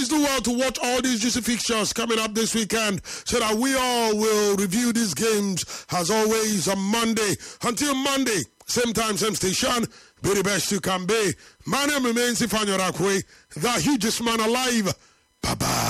Please do well to watch all these juicy fixtures coming up this weekend so that we all will review these games as always on Monday. Until Monday, same time, same station. Be the best you can be. My name remains Ifanyo Rakwe, the hugest man alive. Bye-bye.